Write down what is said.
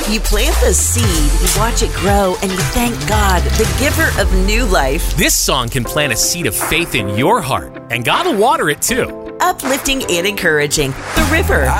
You plant the seed, you watch it grow, and you thank God, the giver of new life. This song can plant a seed of faith in your heart, and God will water it too. Uplifting and encouraging. The River.